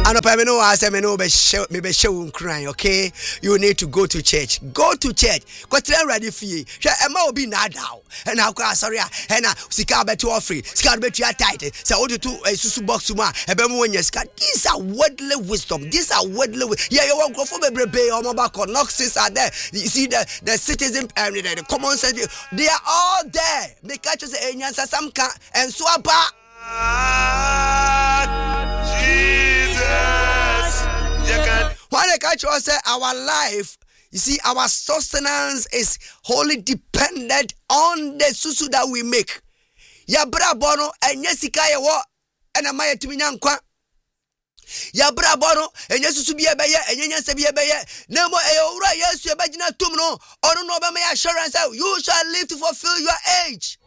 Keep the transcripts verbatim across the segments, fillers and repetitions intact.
Anopa me no ase me no be show me be show crying, okay? You need to go to church. Go to church. Ko tren ready fie. Hwe e ma obi na daw. E na akwa sorry a. E na sika beto free. Sika beto ya tight. Say what to susu box ma. E be mo nya sika. These are worldly wisdom. These are worldly wisdom. Yeah, you want go for bebrebe o mo ba Knoxes are there. You see the the citizen um, the, the common sense, they are all there. Make catch say enyansa some can and so about when I catch us say our life, you see, our sustenance is wholly dependent on the susu that we make. Ya bra bono enye sika ye wo ena ma yetumi nyankwa. Ya bra bono enye susu bi ebeye enye nyansa bi ebeye na mo e owura Yesu ebegina tum no ono no be my assurance you shall live to fulfill your age.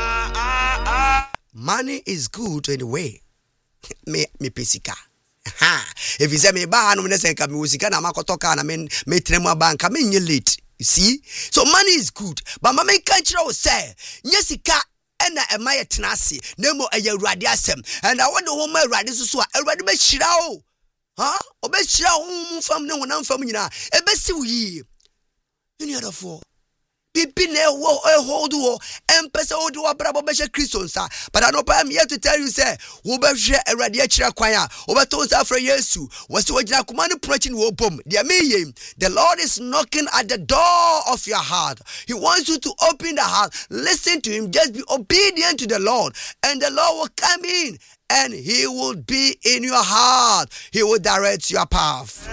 Money is good anyway. Me me pesika. Ha, if you say me ba no me say ka me usika na makotoka na me me trema banka me nye late. You see? So money is good, but ma me kan kire o say nyesika ena emaye tenase na mo eye awurade asem and I want the home awurade susu a awurade be hira o. Ha? Obe hira ho mu fam ne wonam fam nyina e be siw yi. Any other for Bibi ne wo e hold wo empese hold wo brabo be she Christian sa but I know I'm here to tell you say wo be hwe awurade akira kwan a wo be to nsa fra Yesu wo se wo gina kuma no preaching wo bom de me ye the Lord is knocking at the door of your heart. He wants you to open the heart, listen to him, just be obedient to the Lord and the Lord will come in and he will be in your heart. He will direct your path.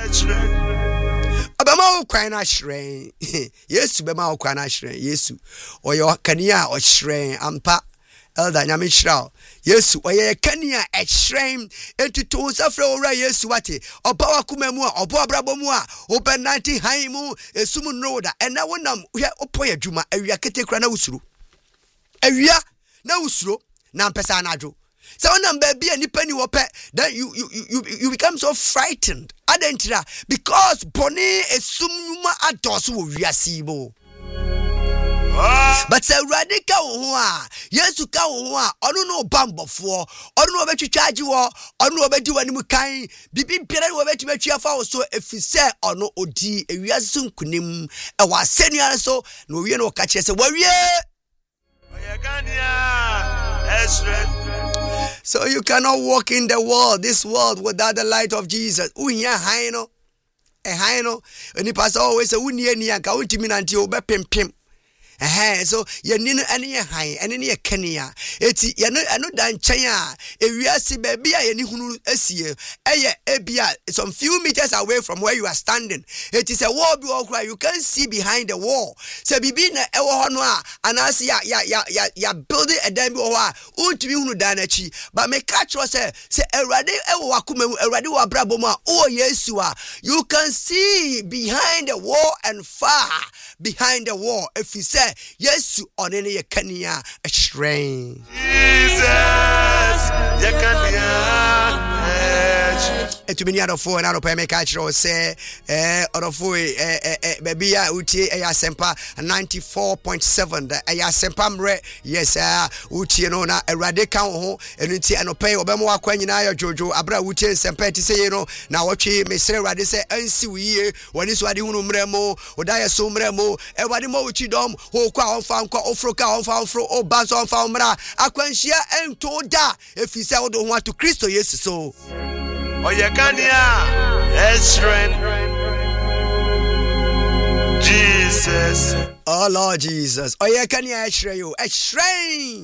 Abama ukwana shren Yesu bema ukwana shren Yesu oyo kania o shren ampa elder nyame hira Yesu oye kania e shren entutu safra owura Yesu wate oba wakuma mu a obo abrabo mu a obenanti han mu esum noda ena wonam hwe opoya dwuma awia ketekura na usuro awia na usuro na mpesa na adwo. So when baby and penny wope, then you you you you become so frightened. Adentra because boni esumuma adosu wiasibo. But say radical ho Yesu ka ho a onu no bambofo onu no betwitwaje wo onu no bedi wanimu kan bibi biara wo beti betwa fa wo so efise onu odi ewiase nkunim e wa senua so no wie no ka kire se wawie so you cannot walk in the world, this world, without the light of Jesus. Unya haino, e haino. Any pastor always say, "Unya ni anka untimi nanti obe pim pim." Eh, so ye ninu eni ye hain, eni ni ye Kenya. Eti ye no eno dan chanya. Ewiase baby a ye ni hunu esie. Eye ebia some few meters away from where you are standing. It is a wall be okra. You can see behind the wall. Se bibi na ewo ho no a anase ya ya ya ya ya building a dan bi ho a untimi hunu dan achi. But me catch you say say Awurade ewo wakoma mu Awurade wa brabo mu a o Yesu a you can see behind the wall and far behind the wall. If you say Yesu onene ye kania a shrine Jesus ye kania etu mini adofo na adofo me ka kire o say eh adofo eh eh baby a utie eh asempa ninety-four point seven da eh asempa mre yes ah utie no na Awurade kan ho enu ti anope obemo akwa nyina ya jojo abra utie sempa ti say no na wotwe mesre Awurade say ansi wiye woni so ade hunu mremo odaye so mremo Awurade mo uchi dom ho kwa onfa nkwa ofro ka onfa ofro obaso onfa mra akwanhia ento da efise wodo ho ato Kristo Yesu so Oyekania Esren Jesus. Oh Lord Jesus. Oyekania Esren you Esren.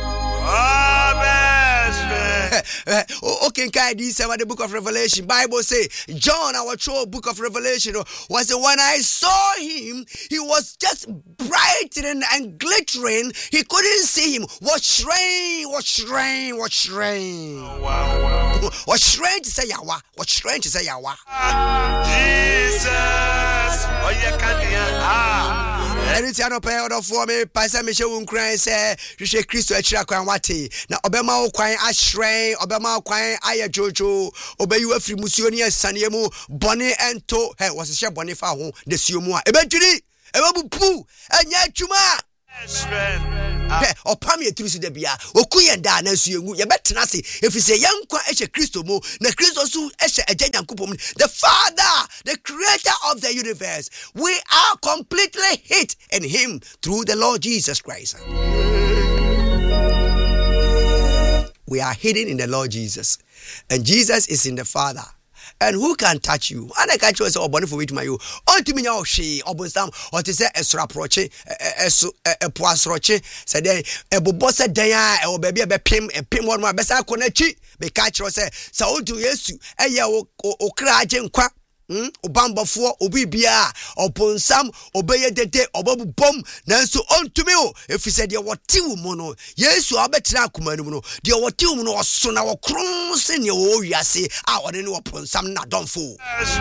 Okay, can this about the book of Revelation? Bible say John, our true book of Revelation, was the when I saw him, he was just brightening and glittering. He couldn't see him. What shrine? What shrine? What shrine? Oh, wow, wow. What shrine to say Yawa? What shrine to say Yawa? Jesus. Oh, you can Anything no pay order for me, Pastor Michel Unkran say, you should Christo Echira Kwan Wati. Now, Obama Kwan Ashray, Obama Kwan Aya Jojo, Obey you free Musionia Saniemu, Bonnie and To, hey, was a share Bonnie Faho, the Siumua. Eventually, Ebu Poo, and Yachuma. Opam ye trusu de bia okuyen da na su yengu ye betena se efise yenkwa ehye Kristo mu na Kristo su ehye agya Nyankopom the Father, the creator of the universe. We are completely hid in him through the Lord Jesus Christ. We are hidden in the Lord Jesus, and Jesus is in the Father. And who can touch you? And I catch you as a bonnet for which my you. On to me now, she, or Bosam, or to say a straproche, a poisroche, said they, a bobosa daya, or baby, a pim, a pim on my best. I connect be catch or say, so do yes, a ya or crajen quack. Hmm? Obamba for obibia upon some obey the day or bomb nanso on to me if he said you what two mono yes you are better kumano the what two mono so now cross in your ya say I want to upon some not done fool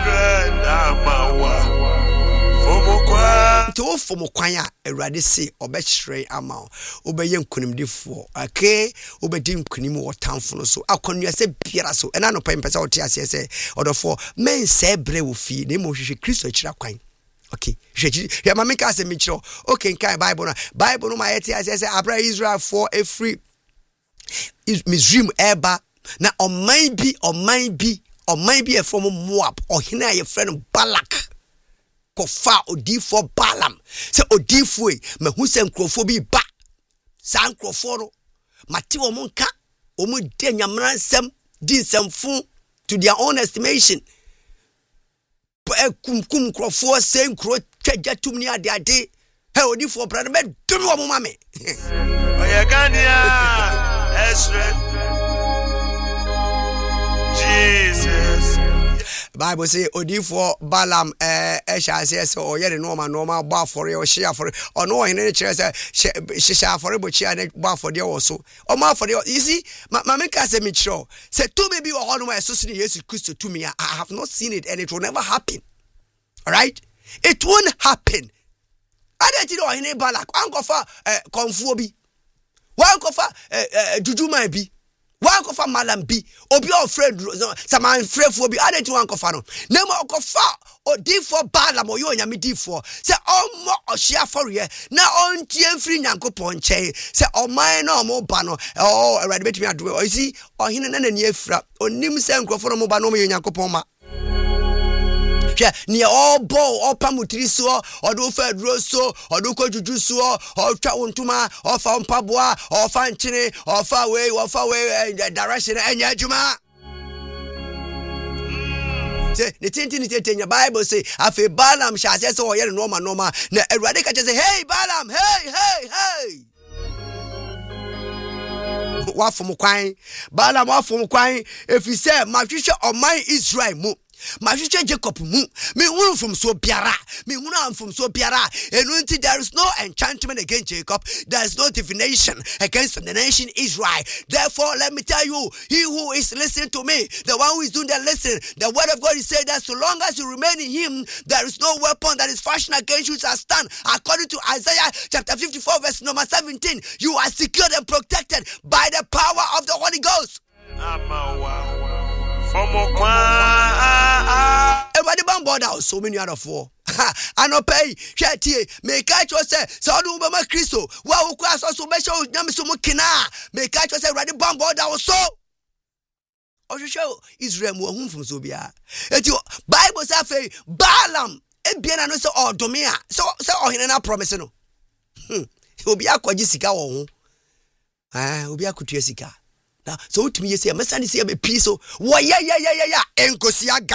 to for mokwanya erade say obehre ama obeye nkunimdifo okay obedi nkunim wotamfo no so akonua se biara so ena no pempesa wote ase se odofo men se bre wo fi na mo hwehwe Kristo akira kwan okay hwehwe ya mama ka se mechiro okay nkai Bible na Bible no ma yete ase se abra Israel for a free Misrim eba na oman bi oman bi oman bi e from Moab ohene aye friend Balak kofa odifo Balaam se odifo e mahu se nkrofo bi ba san nkrofo no mate wo monka wo mu de nyamra nsem di nsemfu to their own estimation kum kum nkrofo se nkro twaja tumni ade ade he odifo bra no be dumi wo mama me oyagania esre Jesus. Bible say odifo Balaam eh ehya say say oyere no ma no ma gba afore o hye afore ono ohene kire say hye afore bo chia na gba afore wo so o ma afore you see ma me ka say me kire say to me bi wo ho no ma so so Jesus Christ to me I have not seen it and it will never happen. All right, it won't happen. I don't know ohene Balak ankofa eh konfuo bi wa ankofa eh jujuma bi one kofa malam bi obi ofred some frefo bi ade ti one kofa no na mo kofa odifo Balaam oyo nyame difo se omo ohia foriye na ontie mfiri Nyankopon nche se oman na omo ba no oh erade betimi ado o si ohine na nani afira onim se nkrofo no mo ba no mo Nyankopon ma ni obo opamutiri so odo fa duro so odo kojuju so otwa wontuma ofa mpaboa ofa nchine ofa we ofa we direction enya adwuma say the tinti ni tenya Bible say afi Balaam sha say so oyere no ma no ma na Awurade ka say hey Balaam hey hey hey wafom kwan Balaam wafom kwan efi say ma hwehwe oman Israel mu ma hwehwe Jacob mu me hunu from so biara me hunu am from so biara enu nti there is no enchantment against Jacob, there is no divination against the nation Israel. Therefore let me tell you, he who is listening to me, the one who is doing the listen, the word of God is saying that so long as you remain in him, there is no weapon that is fashioned against you shall stand. According to Isaiah chapter fifty-four verse number seventeen, you are secured and protected by the power of the Holy Ghost. Everybody ban border so many out of four. I no pay. Share me catch you say so do be my Christo. Wa wo kwa so so be show nyam so mo kina. Me catch you say ready ban border so. O show Israel mo hu from so bia. Eti Bible say fe Balaam e bia na no say odome a. So say ohene na promise no. Hmm. Obi akwaji sika wo ho. Ah, obi akotua sika. Now, so to me, you say, I'm saying, see, I'm a piece of why, yeah, yeah, yeah, yeah, yeah, Enkosiaga.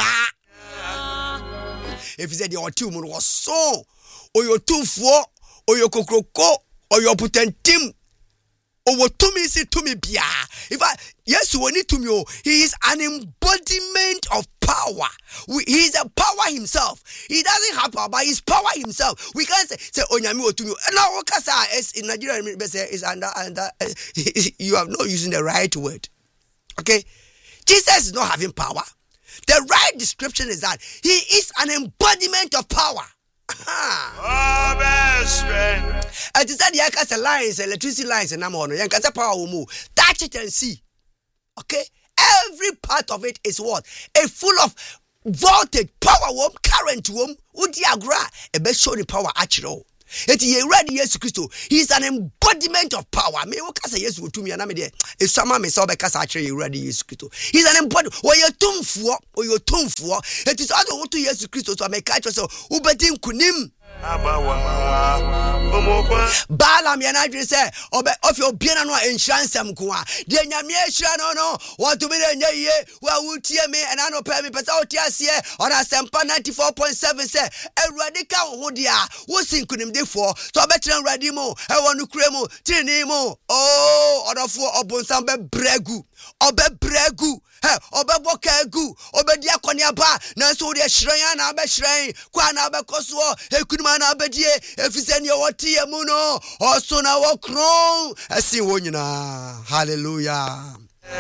If you said your two moon was so, or your two four, or your cococo, or your potent team, or what to me, say to me, Bia. If I, yes, you need to me, he is an embodiment of power. We, he is a power himself. He doesn't have power, but he's power himself. We can't say, say, Onyami or to me. And now, what in Nigeria is under, under, you have not using the right word. Okay? Jesus is not having power. The right description is that he is an embodiment of power. Oh, best friend. And is that the Yakasa lines, electricity lines, and I'm on Yankasa power will move. Touch it and see. Okay? Every part of it is what? A full of voltage, power, current, would diagram, a best show the power actual. Eti ye ready Yesu Kristo. He is an embodiment of power. Me wo kasa Yesu otumi ana me de esama me so be kasa akire ye ready Yesu Kristo. He is an embodiment. Wo ye tumfuo, wo ye tumfuo. Eti so ado wo to Yesu Kristo so me ka cho so wo bedi nkunim. Balaam yana dwe se obe ofi obiana no enhiransam ko a de nyame ahira no no want to be the ye wa wutie me and no pay me pesa otiase on asempa ninety-four point seven say awurade ka ho de a wo sinkunim defo so obetran awurade mo e wonu kure mo tini mo oh odofo obonsam be bregu obe bregu he obe bokagu obe dia koniaba na so de hyiran na be hyiran kwa na be koso ekunuma na abedie efisani wotie mu no oso na wo kron asi wo nyina hallelujah.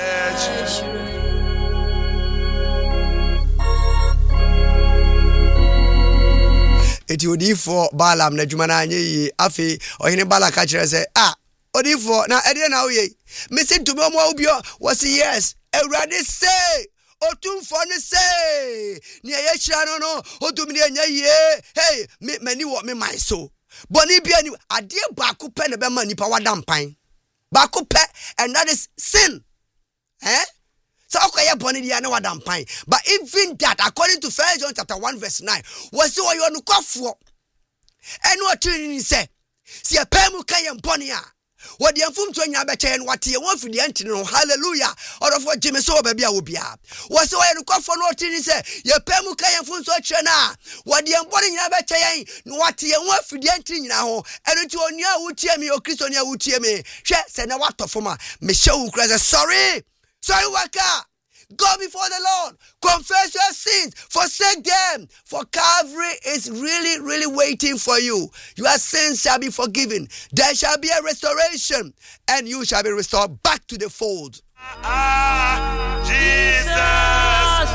Eti odifo Balaam na dwuma na anye yi afi ohene Balaka kire se ah odifo na ede na oye me se to me omo obio was yes Awurade say otumfo ne say ne ye hira no no odum ne anya ye hey me mani wo me man so boni bia ni ade baako pe ne be ma nipa wada mpan baako pe and that is sin eh so okoye boni dia ne wada mpan but even that according to First John chapter one verse nine was so you no kwafo eno otini say si apemu kan ye boni a what the infum to nya be chen what ye won fidi enti no hallelujah orofo jime so ba bia wo bia wo se wo ye kwafo no otini say ye pemu kan ye infum so kire na what the embody nya be chen what ye won fidi enti nyina ho eno ti onu a wutie me o Kristo ni a wutie me hwe se na watofo ma me hye wo kra sorry sorry waka go before the Lord, confess your sins, forsake them, for Calvary is really, really waiting for you. Your sins shall be forgiven. There shall be a restoration, and you shall be restored back to the fold. Ah, Jesus!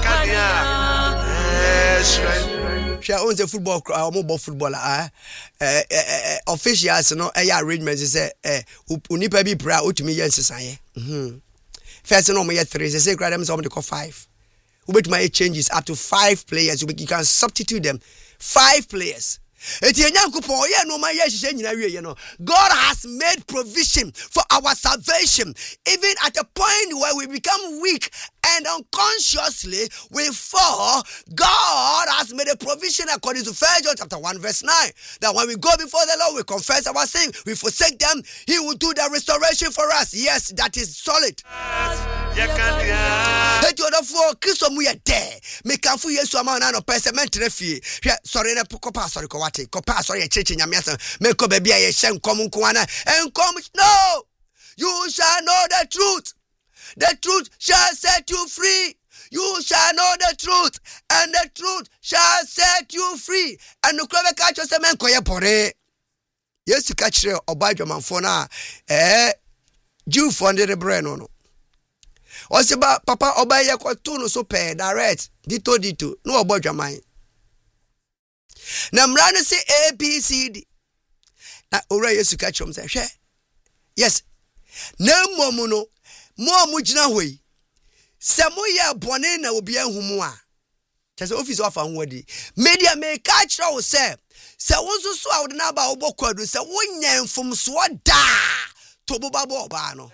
Oh, yeah, she owns a football, uh, mobile footballer. Uh, uh, uh, officials, no, uh, arrangements. Say, uh, unipa be proud to me, yes, I am. First no me three, they say grab them some to call five. We bet my changes up to five players. You can substitute them. Five players. God has made provision for our salvation, even at a point where we become weak and unconsciously we fall. God has made a provision according to First John chapter one verse nine, that when we go before the Lord, we confess our sin, we forsake them, He will do the restoration for us. Yes, that is solid. Sorry, sorry, sorry, church in Yamiasa, make up a beer, send common kuana, and come. No, you shall know the truth. The truth shall set you free. You shall know the truth, and the truth shall set you free. And the club catch us a man koya pore. Yes, to catch the Obajama Fona, eh, Jew funded the brain on. What's about Papa Obaya Quatuno so pay direct? Dito dito, no Obajamai. Na mrano say A B C D. Na ora Yesu ka chom say hwe. Yes. Na momu no, mo mu gina hoi. Se mo ye bone na obi ahumu a. Chese office of anwodi. Media me ka kira wo say, se wonso so a wo na ba wo bokwadu se wonya mfom so da. To bo ba bo ba no.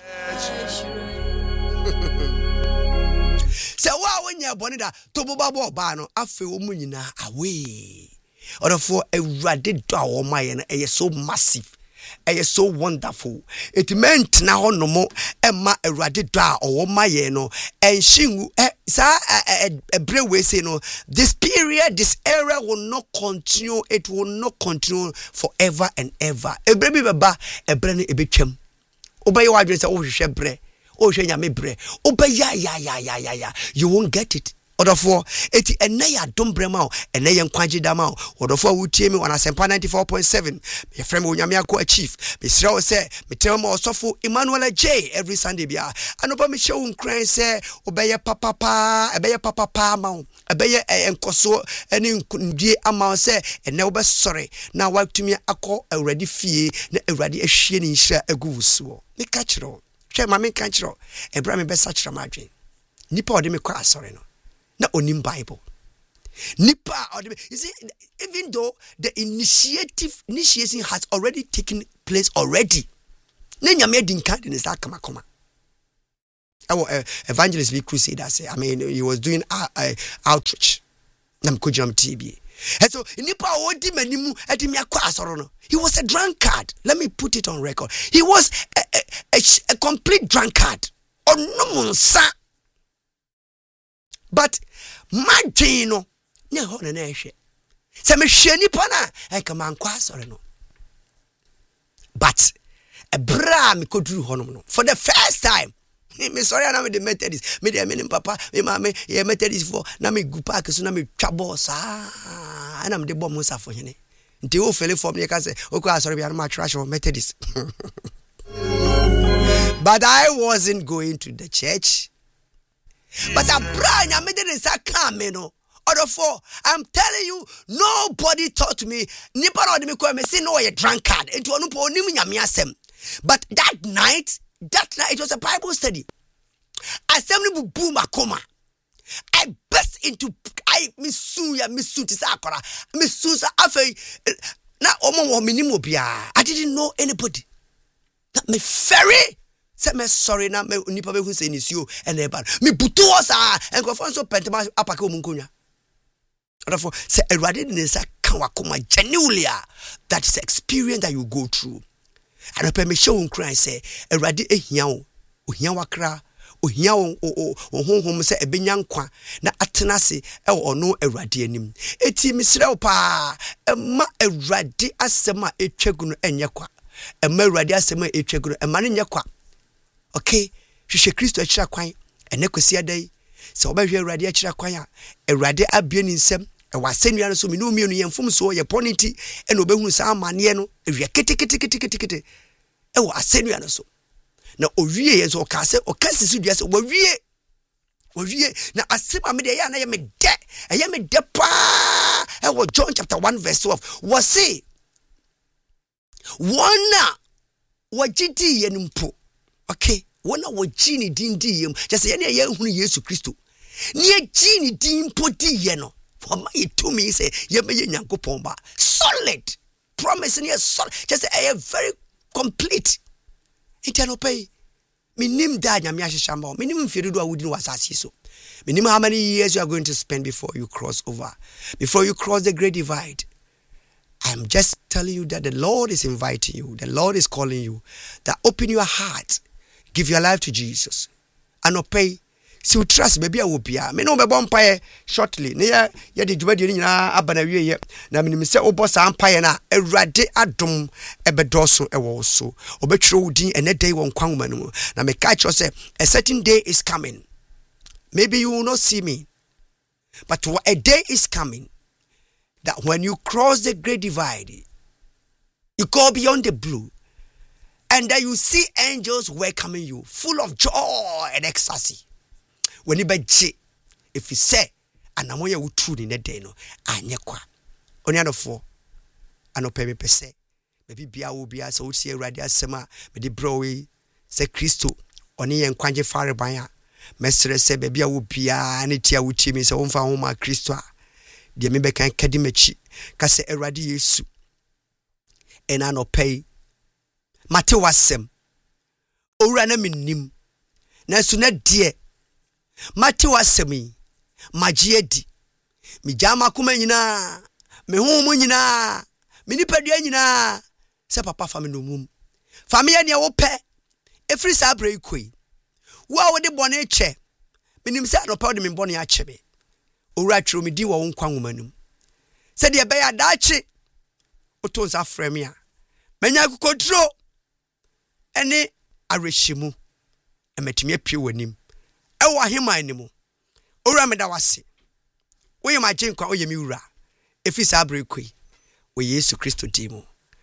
Se wa wonya bone da to bo ba bo ba no afi wo mu nyina away. Or for a radid door, my and a so massive, a so wonderful. It meant now no more Emma a radid door or my no, and she a brave way say no, this period, this era will not continue, it will not continue forever and ever. A baby baba, a brand a bit chum. Obey your address, oh, she bre, oh, she ya me bre, obey ya ya ya ya ya ya, you won't get it. Odofo eti enaya dombrema enaya nkwaje dama odofo wutie mi wana sempa ninety-four point seven me frame onyame akọ achieve me sira wo se me tema osofo Emmanuel J every Sunday bia anoba me show nkran se obeye papa pa ebeye papa pa ma ebeye enkoso ene nkundie ama se ene wo be sore na watumi akọ awradi fie na awradi ahwie ni nhira aguwuso me ka kiro hwe ma me ka kiro ebra me be sa kira madwen nipa ode me kwa sore no na onim Bible Nipa or the, you see, even though the initiative initiation has already taken place already. Nenya me din kan in sa kama kama. Our uh, evangelist be crusaders. I mean, he was doing uh, uh, outreach. Nam kujam T B. And so nipa odi manimu edi me akwa asoro no. He was a drunkard. Let me put it on record. He was a, a, a, a complete drunkard. Onumunsa. But madino ne ho na na ehwe. Se me hwe nipa na e kama nkwa asoro no. But a bra me koduru ho no for the first time. Me sorry na me the Methodist. Me the menim papa, me mama ye Methodist for na me gu park so na me twa boss ah. And I'm the bomb musa for hene. Nti o fele form ne ka say o ko asori bia no ma trash for Methodist. But I wasn't going to the church. But a bra nya me dey say come me no. Other four, I'm telling you, nobody taught me. Nipa no me ko me say no ye drunkard. Enti onu po onim nya me asem. But that night, that night it was a Bible study. Assembly boom akoma. I burst into I misu ya misu ti sa akora. Misu sa afei na omo wo minimo bia. I didn't know anybody. Na me ferry say me sorry na me nipa be hu say nisio and e ba. Me butu osa enkofo so pentema apake omu nkonya. Therefore say Erade ni sa kan wakoma genuinely. That is the experience that you go through. And I permit show on Christ say Erade ehia wo ohia wakra ohia wo honhom say ebenyankwa na atenase e ono Erade anim eti misre wo pa ema Erade asema etwagu no enye kwa ema Erade asema etwagu no ema ne nye kwa okay hwehwe Kristo akira kwan ene kwesi adai se obehwe Erade akira kwan a Erade abie ni nsem e wasenua no so me no mienu yemfom so ye poniti ene obehunu sa amane no ewia keteketeketekete e wasenua no so na owie ye so ka se o kasi su dua se wawie wawie na asema me de ya na ye me de e ye me de pa e wo John chapter one verse twelve was say wona wajiti ye mpo okay wona wajini dindi yem just ye na ye hunu Yesu Kristo ni ye jini din mpo di ye no for my to me say ye me ye Nyankopon ba solid promise ni solid just a very complete eternal pay minim da nyame ahyehyamba minim mfirido a wudi no wasasi so minim how many years you are going to spend before you cross over before you cross the great divide. I'm just telling you that the Lord is inviting you, the Lord is calling you, that open your heart, give your life to Jesus and obey. Si you trust baby I will be me no be bompae shortly ne ya ye de dwuma de nyina abana wie ye na menim se obosa ampae na Awurade adom ebedoso ewo so obetwere wudin ene day won kwanwoma no na me ka cho say a certain day is coming, maybe you will not see me, but a day is coming that when you cross the great divide you go beyond the blue and that you see angels welcoming you full of joy and ecstasy. When you beji, if you say, and I'm where you true in the day, no, and ye qua. On the four, I know pay me per se. Maybe be I will be as old see a radia sema, but the browy, say Christo, on ye and quanje fire by ya. Mestre say, baby, I will be a tia with him is a home for home, Christo. Dear me can kadimechi, case a radi and I no pay. Mate wasem. O ranamin nim. Nasuna dear. Mati wasemi magiedi mi jama kuma nyina me humu nyina me nipadua nyina se papa fa me no mum fa me ne wo pe efri sa abra ikoi wo a wo de bone che menim se no pa wo de me bone a che be owura twro me di wo nkwa ngomanum se de be ya da che oto nsa frame a manya kokodro ene areshimu emetimi apie wanim ewa hima animu owura me da wase wo ye ma genkwa wo ye mi wura efisa abrekoi wo Yesu Kristo dimu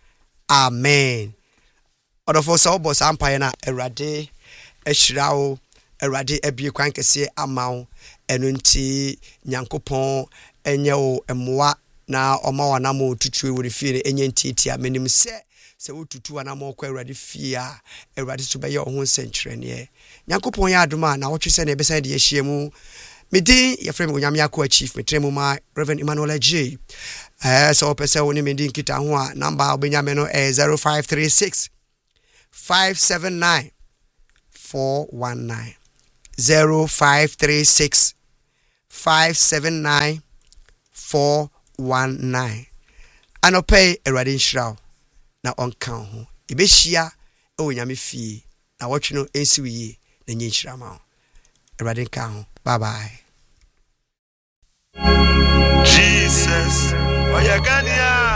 amen. Odofo so bo sampaye na Awurade ehirawo Awurade abie kwan kese amawo eno nti Nyankopon enye wo emoa na oma wana mo tutue wo refie enye ntiti amenim se se wo tutu wana mo kwa Awurade fie a Awurade so be ye ho senkyerene Nyankopon ya adoma na wo twese na ebesa de yehia mu Medi your friend Onyame Akwa Chief metremu ma Reverend Emmanuel J. Eh so pese woni medi nkita ho a number obenyame no eh zero five three six five seven nine four one nine zero five three six five seven nine four one nine. Anope Erade Nhyiraw na onka ho. Ibehia e Onyame fie na wotwe no ensi wiye na nyi nhyira ma ho. Erade nka ho. Bye bye. Jesus, Oyagania.